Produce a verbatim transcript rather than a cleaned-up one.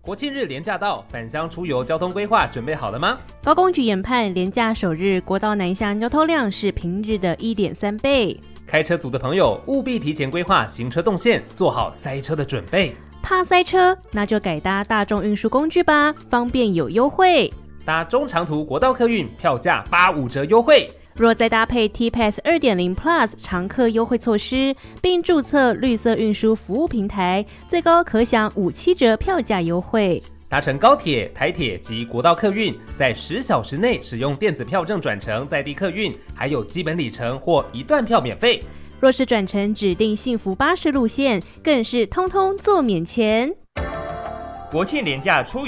国庆日连假到，返乡出游交通规划准备好了吗？ 高公局研判，连假首日国道南向交通量是平日的 一点三倍。 开车族的朋友务必提前规划行车动线，做好塞车的准备。 怕塞车，那就改搭大众运输工具吧，方便有优惠。 搭中长途国道客运，票价八五折优惠。 若再搭配 T P A S 二点零 Plus 常客优惠措施，并注册绿色运输服务平台，最高可享五七折票价优惠。 搭乘高铁、台铁及国道客运，在十小时内使用电子票证转乘在地客运，还有基本里程或一段票免费。 若是转乘指定幸福巴士路线，更是通通做免钱。 国庆连假出